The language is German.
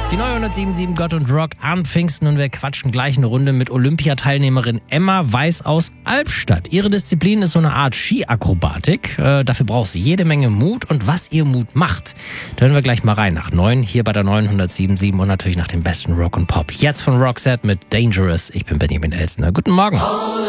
Die neue 107.7 Gott und Rock am Pfingsten und wir quatschen gleich eine Runde mit Olympiateilnehmerin Emma Weiß aus Albstadt. Ihre Disziplin ist so eine Art Skiakrobatik. Dafür braucht sie jede Menge Mut und was ihr Mut macht, da hören wir gleich mal rein nach 9 hier bei der neuen 107.7 und natürlich nach dem besten Rock und Pop. Jetzt von Roxette mit Dangerous. Ich bin Benjamin Elsner. Guten Morgen.